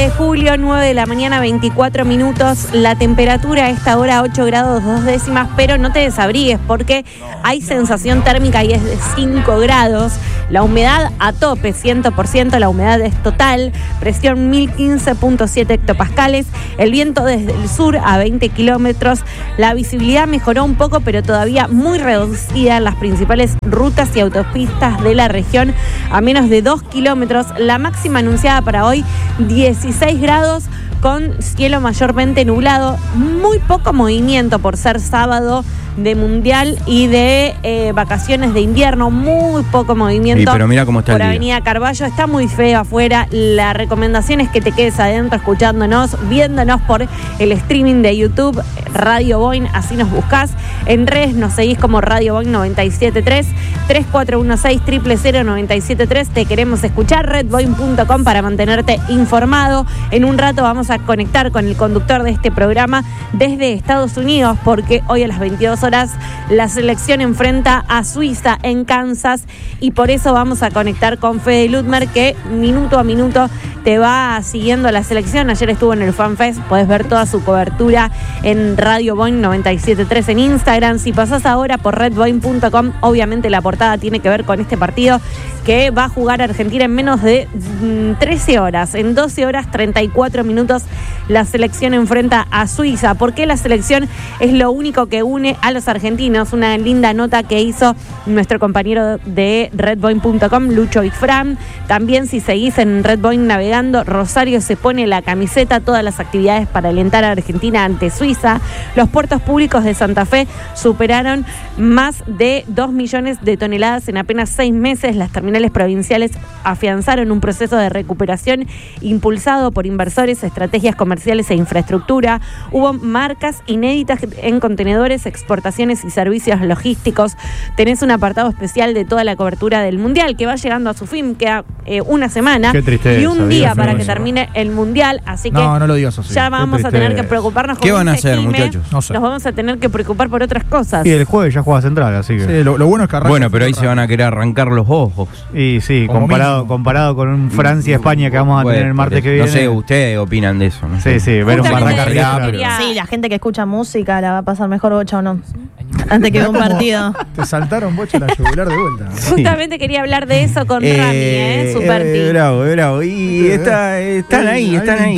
de julio, 9 de la mañana, 24 minutos. La temperatura a esta hora 8 grados 2 décimas, pero no te desabrigues porque hay sensación térmica y es de 5 grados. La humedad a tope, 100%, la humedad es total. Presión 1015.7 hectopascales. El viento desde el sur a 20 kilómetros. La visibilidad mejoró un poco, pero todavía muy reducida en las principales rutas y autopistas de la región, a menos de 2 kilómetros. La máxima anunciada para hoy, 16 grados, con cielo mayormente nublado. Muy poco movimiento por ser sábado de mundial y de vacaciones de invierno. Muy poco movimiento. Pero mira cómo está por el día. Avenida Carballo. Está muy feo afuera. La recomendación es que te quedes adentro escuchándonos, viéndonos por el streaming de YouTube, Radio Boing, así nos buscás. En redes nos seguís como Radio Boing 973, 3416-00973. Te queremos escuchar, redboing.com, para mantenerte informado. En un rato vamos a conectar con el conductor de este programa desde Estados Unidos, porque hoy a las 22 horas la selección enfrenta a Suiza en Kansas, y por eso vamos a conectar con Fede Ludmer, que minuto a minuto te va siguiendo la selección. Ayer estuvo en el FanFest, podés ver toda su cobertura en Radio Boing 973 en Instagram. Si pasás ahora por redboing.com, obviamente la portada tiene que ver con este partido que va a jugar Argentina en menos de 13 horas. En 12 horas 34 minutos la selección enfrenta a Suiza. ¿Por qué la selección es lo único que une a los argentinos? Una linda nota que hizo nuestro compañero de redboing.com, Lucho Ifram. También, si seguís en Redboing navegando, Rosario se pone la camiseta, todas las actividades para alentar a Argentina ante Suiza. Los puertos públicos de Santa Fe superaron más de 2 millones de toneladas en apenas 6 meses. Las terminales provinciales afianzaron un proceso de recuperación impulsado por inversores, estrategias comerciales e infraestructura. Hubo marcas inéditas en contenedores, exportaciones y servicios logísticos. Tenés un apartado especial de toda la cobertura del Mundial, que va llegando a su fin. Queda una semana y un día para que termine el Mundial, así que no lo digas así. Ya vamos a tener que preocuparnos. ¿Qué van a hacer, muchachos? No sé. Nos vamos a tener que preocupar por otras cosas. Y el jueves ya juega Central, así que... Sí, lo bueno es que arranca. Bueno, pero ahí se van a querer arrancar los ojos. Y sí, Como comparado con un Francia-España que vamos a tener el martes que viene. No sé, ustedes opinan de eso, ¿no? Sí, ver un Justamente Barraca quería- Sí, la gente que escucha música la va a pasar mejor, Bocha, ¿o no? Antes que ver un partido. Te saltaron, Bocha, la yugular de vuelta. Justamente quería hablar de eso con Rami, Super T. Bravo. Y están ahí.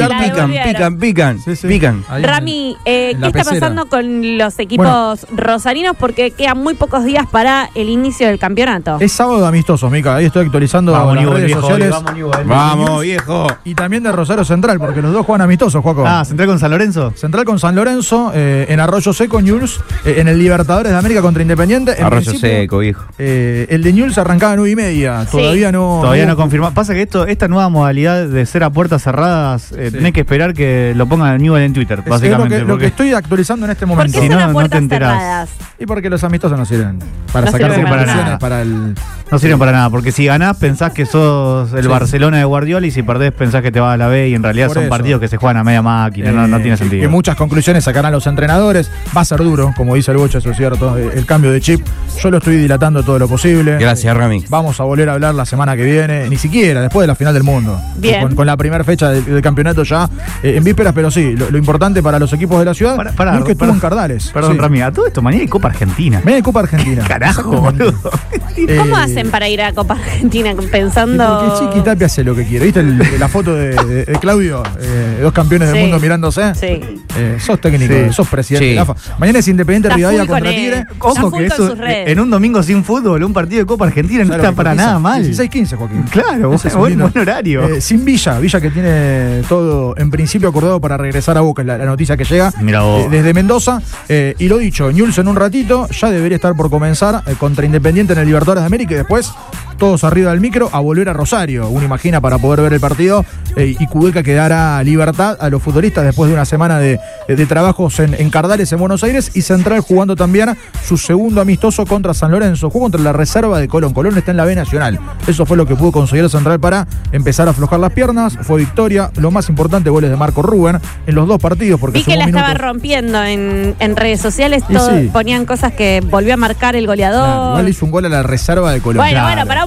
Pican. Sí. Ahí Rami, en ¿qué la está pecera. pasando con los equipos rosarinos? Porque quedan muy pocos días para el inicio del campeonato. Es sábado amistoso, Mica. Ahí estoy actualizando las redes sociales. Vamos, viejo. Y también de Rosario Central, porque los dos juegan amistosos, Joaco. ¿Central con San Lorenzo? Central con San Lorenzo, en Arroyo Seco, Newell's, en el Libertadores de América contra Independiente. En Arroyo principio, Seco, viejo. El de Newell's arrancaba a 9:30. Sí. Todavía no confirma. Pasa que esta nueva modalidad de ser a puertas cerradas, tenés que esperar que lo pongan Newell en Twitter, básicamente. lo que estoy actualizando en este ¿Por momento. qué son no, a no puertas te enterás. cerradas? Y porque los amistosos no sirven para No sacarse sirven para conclusiones nada. para el... No sirven para nada, porque si ganás pensás que sos el Sí. Barcelona de Guardiola, y si perdés pensás que te vas a la B, y en realidad Por son eso. partidos que se juegan a media máquina, no tiene Y sentido. muchas conclusiones sacarán los entrenadores. Va a ser duro, como dice el Bocha, eso es cierto, el cambio de chip. Yo lo estoy dilatando todo lo posible. Gracias, Rami. Vamos a volver a hablar la semana que viene, ni siquiera, después de la final del mundo. Bien. Con la primera fecha del campeonato ya en vísperas, pero sí, lo importante para los equipos de la ciudad Pará, es que estuvo en Cardales. Perdón, Sí. Rami, a todo esto mañana hay Copa Argentina. Mañana hay Copa Argentina. Carajo, Exactamente. boludo. ¿Cómo Eh, hacen para ir a Copa Argentina Porque pensando? Chiqui Tapia hace lo que quiere. ¿Viste la foto de Claudio? Dos campeones del Sí. mundo mirándose. Sí. Sos técnico, Sí. sos presidente Sí. de la AFA. Mañana es Independiente Está Rivadavia full con contra él. Tigre. Está Ojo full que con eso, sus redes. en un domingo sin fútbol, un partido de Copa Argentina no ¿Sabes está lo que para cotiza? nada mal. 16:15, Joaquín. Claro, Ese es un buen lindo. horario. Sin Villa que tiene todo en principio acordado para regresar a Boca, es la noticia que llega Mira vos. desde Mendoza. Y lo dicho, Newell's en un ratito ya debería estar por comenzar contra Independiente en el Libertadores de América, y después todos arriba del micro a volver a Rosario. Uno imagina para poder ver el partido y Kudelka que dará libertad a los futbolistas después de una semana de trabajos en Cardales, en Buenos Aires, y Central jugando también su segundo amistoso contra San Lorenzo. Jugó contra la reserva de Colón. Colón está en la B Nacional. Eso fue lo que pudo conseguir Central para empezar a aflojar las piernas. Fue victoria. Lo más importante, goles de Marco Rubén en los dos partidos. Porque Vi que sumó la estaba minutos. rompiendo en redes sociales. Y sí. Ponían cosas que volvió a marcar el goleador. Claro, igual hizo un gol a la reserva de Colón. Bueno, Claro. pará un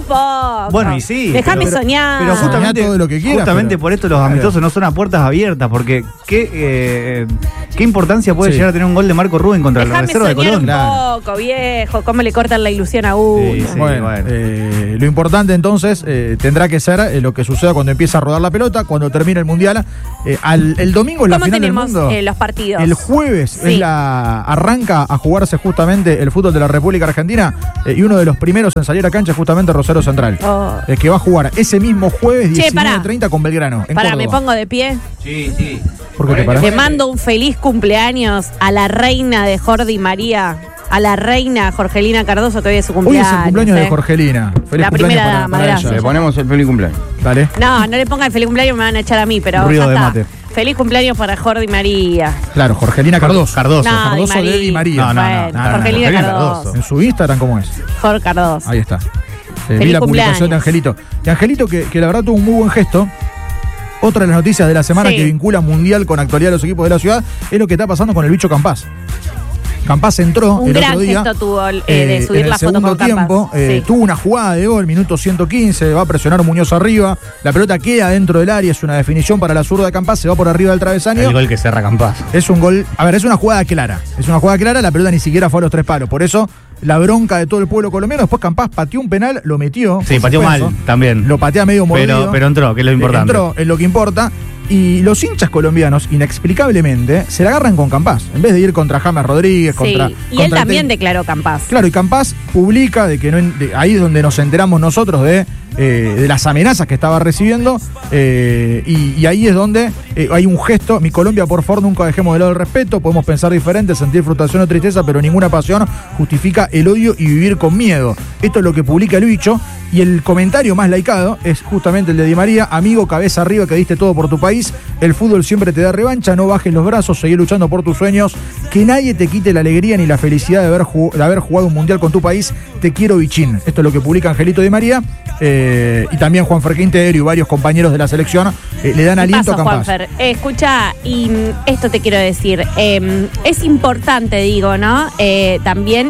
poco. Bueno, y sí. Déjame soñar. Pero justamente, todo lo que quieras, justamente pero- por esto los amistosos no son a puertas abiertas, porque ¿qué importancia puede Sí. llegar a tener un gol de Marco Rubén contra la Déjame reserva de soñar Colón? un poco, viejo. ¿Cómo le cortan la ilusión a uno? Sí, sí. Bueno, bueno. lo importante entonces tendrá que ser lo que suceda cuando empiece a rodar la pelota, cuando termine el Mundial. El domingo es la ¿Cómo final del tenemos mundo. los partidos? El jueves Sí. arranca a jugarse justamente el fútbol de la República Argentina y uno de los primeros en salir a cancha es justamente Rosario Central, Oh. que va a jugar ese mismo jueves Che, pará. 19:30 con Belgrano. En Para, me Córdoba. pongo de pie. Sí, sí. ¿Por qué te parás? Le mando un feliz cumpleaños a la reina de Jordi María, a la reina Jorgelina Cardoso, que hoy es su Hoy cumpleaños. es el cumpleaños de Jorgelina. Feliz La cumpleaños primera para- dama, para gracias. ella. Le ponemos el feliz cumpleaños. Dale. No le pongan feliz cumpleaños, me van a echar a mí, pero Ruido ya de está. mate. Feliz cumpleaños para Jordi María. Claro, Jorgelina Cardoso. Cardoso. No, Cardoso Di de Di María. No, no, Bueno, no, no, Jorgelina Jorgelina Cardoso. Cardoso. En su Instagram, ¿cómo es? Jorge Cardoso. Ahí está. Vi Feliz la publicación de cumpleaños. Angelito. De Angelito que la verdad tuvo un muy buen gesto. Otra de las noticias de la semana Sí. que vincula Mundial con actualidad de los equipos de la ciudad es lo que está pasando con el bicho Campás. Campás entró Un el gran otro día. gesto tuvo de subir en el la foto segundo con Campás. tiempo, Sí. tuvo una jugada de gol, minuto 115, va a presionar Muñoz arriba, la pelota queda dentro del área, es una definición para la zurda de Campás, se va por arriba del travesaño. El gol que cerra Campás. Es un gol, a ver, es una jugada clara. Es una jugada clara, la pelota ni siquiera fue a los 3 palos. Por eso, la bronca de todo el pueblo colombiano. Después Campás pateó un penal, lo metió. Sí, por pateó suspenso. mal también. Lo patea medio mordido. Pero entró, que es lo importante. Entró, es lo que importa. Y los hinchas colombianos, inexplicablemente, se la agarran con Campás. En vez de ir contra James Rodríguez, Sí. contra. Y contra él el también técnico. declaró Campás. Claro, y Campás publica de que no, ahí es donde nos enteramos nosotros de las amenazas que estaba recibiendo. Y ahí es donde hay un gesto. Mi Colombia, por favor, nunca dejemos de lado el respeto. Podemos pensar diferente, sentir frustración o tristeza, pero ninguna pasión justifica el odio y vivir con miedo. Esto es lo que publica el bicho. Y el comentario más laicado es justamente el de Di María: amigo, cabeza arriba, que diste todo por tu país. El fútbol siempre te da revancha, no bajes los brazos, seguí luchando por tus sueños. Que nadie te quite la alegría ni la felicidad de haber jugado un mundial con tu país. Te quiero, bichín. Esto es lo que publica Angelito Di María. Y también Juan Quintero y varios compañeros de la selección le dan aliento a Paso, Campás. Juanfer. Escucha, y esto te quiero decir. Es importante, digo, ¿no? También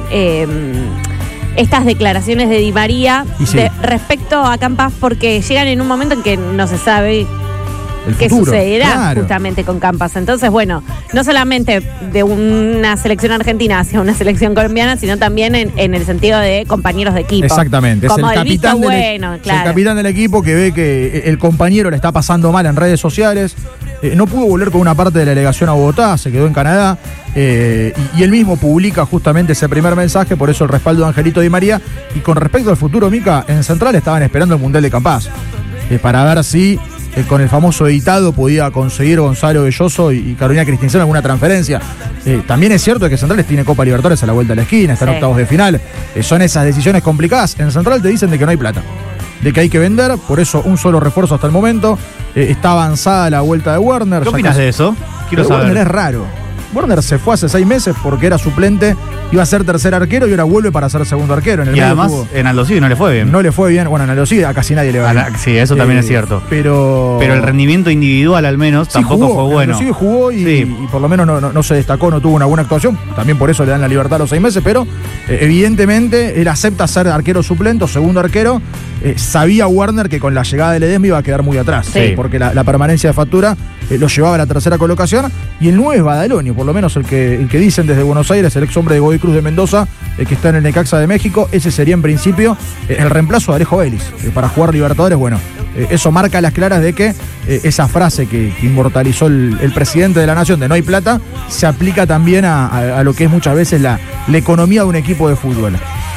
estas declaraciones de Di María Y sí. respecto a Campás, porque llegan en un momento en que no se sabe El qué futuro, sucederá claro. justamente con Campás. Entonces, bueno, no solamente de una selección argentina hacia una selección colombiana, sino también en el sentido de compañeros de equipo. Exactamente, es Como el el visto capitán, bueno, es claro. el capitán del equipo que ve que el compañero le está pasando mal en redes sociales. No pudo volver con una parte de la delegación a Bogotá, se quedó en Canadá. Y él mismo publica justamente ese primer mensaje, por eso el respaldo de Angelito Di María. Y con respecto al futuro, Mica, en Central estaban esperando el Mundial de Campás para ver si con el famoso editado podía conseguir Gonzalo Belloso y Carolina Christensen alguna transferencia. También es cierto que Central tiene Copa Libertadores a la vuelta de la esquina, está en Sí. octavos de final. Son esas decisiones complicadas. En Central te dicen de que no hay plata, de que hay que vender, por eso un solo refuerzo hasta el momento. Está avanzada la vuelta de Werner. ¿Qué ya opinas casi- de eso? Quiero Pero saber. Werner es raro. Werner se fue hace 6 meses porque era suplente, iba a ser tercer arquero y ahora vuelve para ser segundo arquero. En el Y medio además tuvo- en Aldo Civi no le fue bien. no le fue bien. Bueno, en Aldo a casi nadie le va A bien. sí, eso también es cierto. Pero el rendimiento individual al menos sí tampoco jugó, fue bueno. Sí, jugó y, Sí. y por lo menos no se destacó, no tuvo una buena actuación. También por eso le dan la libertad a los 6 meses, pero evidentemente él acepta ser arquero suplente o segundo arquero. Sabía Werner que con la llegada de Ledesma iba a quedar muy atrás, Sí. porque la permanencia de factura lo llevaba a la tercera colocación. Y el 9 es Badaloni, por lo menos el que dicen desde Buenos Aires, el ex hombre de Godoy Cruz de Mendoza, que está en el Necaxa de México. Ese sería en principio el reemplazo de Alejo Vélez para jugar Libertadores. Bueno, eso marca a las claras de que esa frase que inmortalizó el presidente de la nación de no hay plata se aplica también a lo que es muchas veces la economía de un equipo de fútbol.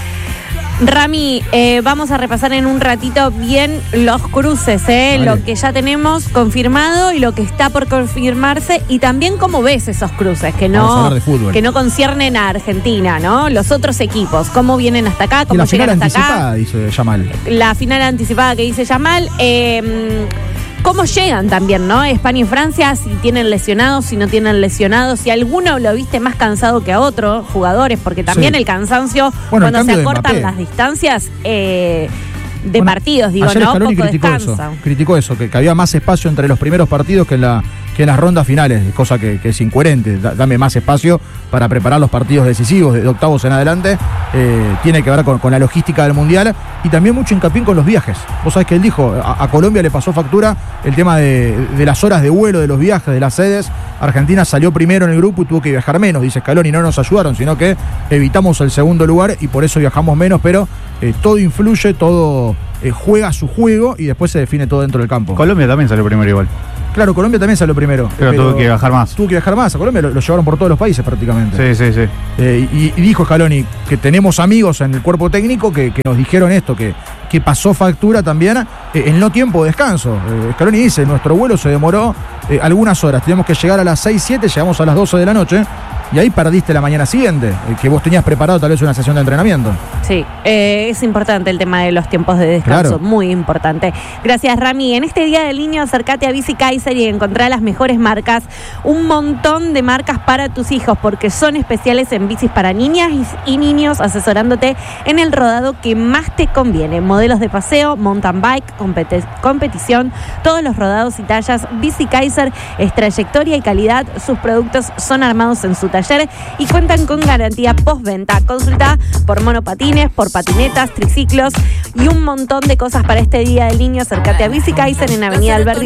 Rami, vamos a repasar en un ratito bien los cruces, Vale. lo que ya tenemos confirmado y lo que está por confirmarse, y también cómo ves esos cruces que Vamos a no, hablar de fútbol. que no conciernen a Argentina, ¿no? Los otros equipos, cómo vienen hasta acá, Y cómo la final llegan hasta anticipada, acá. dice Yamal. La final anticipada que dice Yamal. ¿Cómo llegan también, no? España y Francia, si tienen lesionados, si no tienen lesionados, si alguno lo viste más cansado que a otros jugadores, porque también Sí. el cansancio, Bueno, el cuando cambio se de acortan Mbappé. las distancias de Bueno, partidos, digo, ayer ¿no? Scaloni Poco criticó descansa. eso, que había más espacio entre los primeros partidos que en la que en las rondas finales, cosa que es incoherente. Dame más espacio para preparar los partidos decisivos de octavos en adelante. Tiene que ver con la logística del Mundial y también mucho hincapié con los viajes. Vos sabés que él dijo, a Colombia le pasó factura el tema de las horas de vuelo, de los viajes, de las sedes. Argentina salió primero en el grupo y tuvo que viajar menos, dice Scaloni. No nos ayudaron, sino que evitamos el segundo lugar y por eso viajamos menos, pero todo influye, todo juega su juego y después se define todo dentro del campo. Colombia también salió primero igual. Claro, Colombia también salió primero. Pero tuvo que viajar más. Tuvo que viajar más. A Colombia lo llevaron por todos los países prácticamente. Sí. Y dijo Scaloni que tenemos amigos en el cuerpo técnico que nos dijeron esto, que pasó factura también el no tiempo de descanso. Scaloni dice, nuestro vuelo se demoró algunas horas. Teníamos que llegar a las 6, 7, llegamos a las 12 de la noche. Y ahí perdiste la mañana siguiente, que vos tenías preparado tal vez una sesión de entrenamiento. Sí, es importante el tema de los tiempos de descanso, claro. Muy importante. Gracias, Rami. En este Día del Niño, acércate a Bici Kaiser y encontrá las mejores marcas, un montón de marcas para tus hijos, porque son especiales en bicis para niñas y niños, asesorándote en el rodado que más te conviene. Modelos de paseo, mountain bike, competición, todos los rodados y tallas. Bici Kaiser es trayectoria y calidad. Sus productos son armados en su taller y cuentan con garantía postventa. Consulta por monopatines, por patinetas, triciclos y un montón de cosas para este Día del Niño. Acércate a Bici Kaiser en Avenida Alberdi